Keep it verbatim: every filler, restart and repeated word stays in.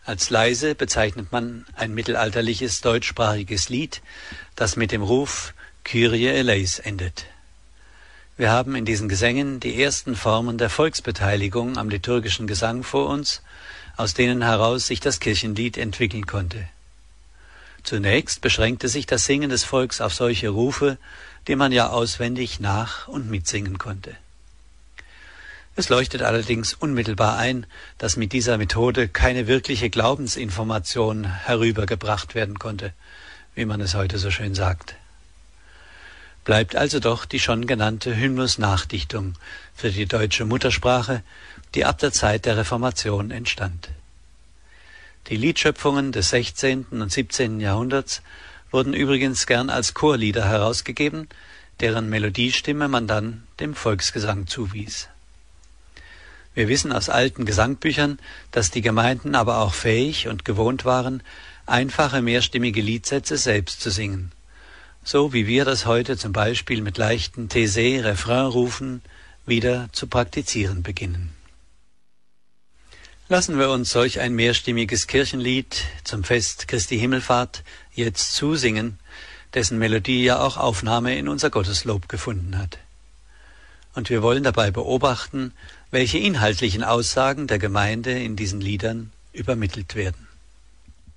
Als leise bezeichnet man ein mittelalterliches deutschsprachiges Lied, das mit dem Ruf Kyrie eleison endet. Wir haben in diesen Gesängen die ersten Formen der Volksbeteiligung am liturgischen Gesang vor uns, aus denen heraus sich das Kirchenlied entwickeln konnte. Zunächst beschränkte sich das Singen des Volks auf solche Rufe, die man ja auswendig nach- und mitsingen konnte. Es leuchtet allerdings unmittelbar ein, dass mit dieser Methode keine wirkliche Glaubensinformation herübergebracht werden konnte, wie man es heute so schön sagt. Bleibt also doch die schon genannte Hymnus-Nachdichtung für die deutsche Muttersprache, die ab der Zeit der Reformation entstand. Die Liedschöpfungen des sechzehnten und siebzehnten Jahrhunderts wurden übrigens gern als Chorlieder herausgegeben, deren Melodiestimme man dann dem Volksgesang zuwies. Wir wissen aus alten Gesangbüchern, dass die Gemeinden aber auch fähig und gewohnt waren, einfache mehrstimmige Liedsätze selbst zu singen, so wie wir das heute zum Beispiel mit leichten Taizé-Refrainrufen wieder zu praktizieren beginnen. Lassen wir uns solch ein mehrstimmiges Kirchenlied zum Fest Christi Himmelfahrt jetzt zusingen, dessen Melodie ja auch Aufnahme in unser Gotteslob gefunden hat. Und wir wollen dabei beobachten, welche inhaltlichen Aussagen der Gemeinde in diesen Liedern übermittelt werden.